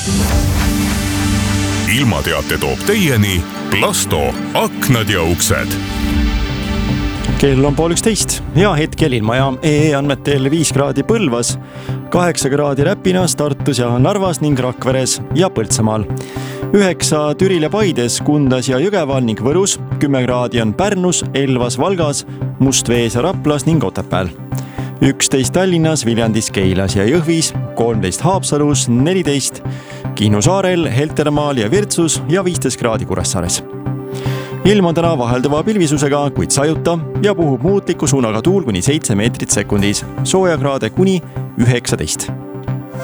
Ilmateate toob teieni Plasto aknad ja uksed. Kell on 12 ja hetkel ilmaja EE andmetel 5 kraadi Põlvas, 8 kraadi Räpinas, Tartus ja Narvas ning Rakveres ja Põltsamaal. 9 Türil ja Paides, Kundas ja Jõgeval ning Võrus, 10 kraadi on Pärnus, Elvas, Valgas, Mustvees ja Raplas ning Otepääl. 11 Tallinnas, Viljandis, Keilas ja Jõhvis, 13 Haapsalus, 14 Kihnu saarel, Heltermaal ja Virtsus ja 15 kraadi Kuressaares. Ilm on täna vahelduva pilvisusega, kuid sajuta ja puhub muutliku suunaga tuul kuni 7 meetrit sekundis, soojakraade kuni 19.